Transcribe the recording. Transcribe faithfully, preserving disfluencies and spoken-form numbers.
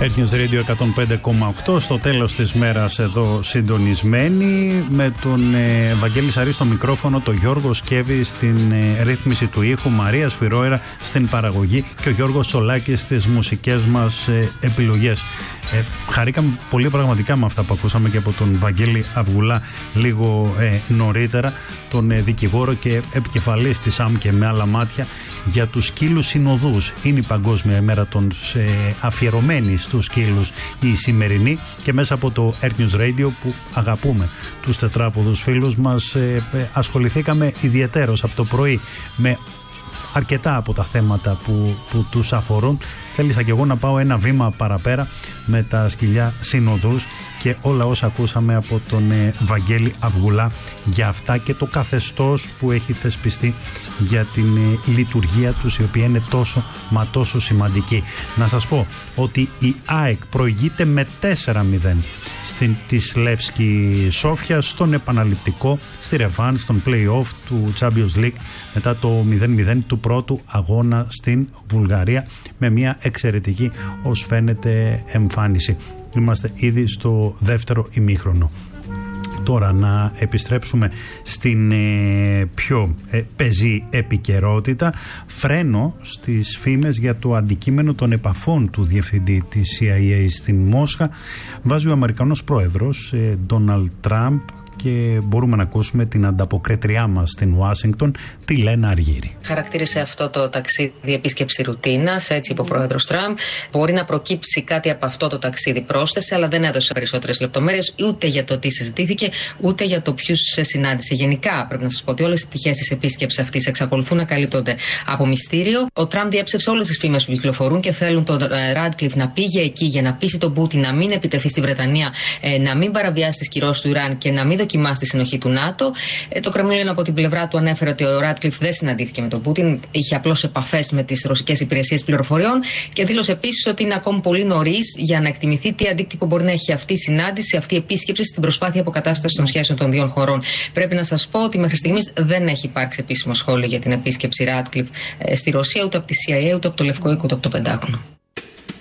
Earth News Radio εκατόν πέντε κόμμα οκτώ, στο τέλος της μέρας εδώ συντονισμένοι, με τον ε, Βαγγέλη Σαρή στο μικρόφωνο, τον Γιώργο Σκέβη στην ε, ρύθμιση του ήχου, Μαρία Σφυρόερα στην παραγωγή και ο Γιώργος Σολάκης στις μουσικές μας ε, επιλογές. Ε, χαρήκαμε πολύ πραγματικά με αυτά που ακούσαμε και από τον Βαγγέλη Αυγουλά λίγο ε, νωρίτερα, τον ε, δικηγόρο και επικεφαλής της ΑΜ και με άλλα μάτια για τους σκύλους συνοδούς. Είναι η Παγκόσμια ημέρα των ε, αφιερωμένη στους σκύλους η σημερινή, και μέσα από το Earth News Radio που αγαπούμε τους τετράποδους φίλους μας ε, ε, ασχοληθήκαμε ιδιαιτέρως από το πρωί με αρκετά από τα θέματα που, που τους αφορούν. Θέλησα και εγώ να πάω ένα βήμα παραπέρα με τα σκυλιά συνοδούς και όλα όσα ακούσαμε από τον ε, Βαγγέλη Αυγουλά για αυτά και το καθεστώς που έχει θεσπιστεί για την ε, λειτουργία τους, η οποία είναι τόσο μα τόσο σημαντική. Να σας πω ότι η ΑΕΚ προηγείται με τέσσερα μηδέν στην της Λεύσκη Σόφια στον επαναληπτικό, στη ρεβάν, στον play-off του Champions League μετά το μηδέν μηδέν του πρώτου αγώνα στην Βουλγαρία, με μια εξαιρετική ως φαίνεται εμφάνιση. Είμαστε ήδη στο δεύτερο ημίχρονο. Τώρα να επιστρέψουμε στην ε, πιο ε, πεζή επικαιρότητα. Φρένο στις φήμες για το αντικείμενο των επαφών του διευθυντή της σι άι έι στην Μόσχα βάζει ο Αμερικανός πρόεδρος Ντόναλντ Τραμπ, και μπορούμε να ακούσουμε την ανταποκρίτριά μας στην Ουάσιγκτον, τη Λένα Αργύρη. Χαρακτήρισε αυτό το ταξίδι επίσκεψη ρουτίνας, έτσι είπε ο πρόεδρος Τραμπ. Μπορεί να προκύψει κάτι από αυτό το ταξίδι, πρόσθεσε, αλλά δεν έδωσε περισσότερες λεπτομέρειες ούτε για το τι συζητήθηκε, ούτε για το ποιους συνάντησε. Γενικά, πρέπει να σας πω ότι όλες οι πτυχές της επίσκεψης αυτής εξακολουθούν να καλύπτονται από μυστήριο. Ο Τραμπ διέψευσε όλες τις φήμες που κυκλοφορούν και θέλουν τον Ράντκλιφ να πήγε εκεί για να πείσει τον Πούτιν να μην επιτεθεί στη Βρετανία, να μην παραβιάσει τις κυρώσεις του Ιράν και να μην δοκιμάσει τη συνοχή του ΝΑΤΟ. Ε, το Κρεμλίνο από την πλευρά του ανέφερε ότι ο Ράτκλιφ δεν συναντήθηκε με τον Πούτιν, είχε απλώς επαφές με τις ρωσικές υπηρεσίες πληροφοριών και δήλωσε επίσης ότι είναι ακόμη πολύ νωρίς για να εκτιμηθεί τι αντίκτυπο μπορεί να έχει αυτή η συνάντηση, αυτή η επίσκεψη στην προσπάθεια αποκατάστασης των σχέσεων των δύο χωρών. Πρέπει να σας πω ότι μέχρι στιγμής δεν έχει υπάρξει επίσημο σχόλιο για την επίσκεψη Ράτκλιφ ε, στη Ρωσία, ούτε από τη σι άι έι, ούτε από το Λευκό Οίκο, ούτε από το Πεντάγωνο.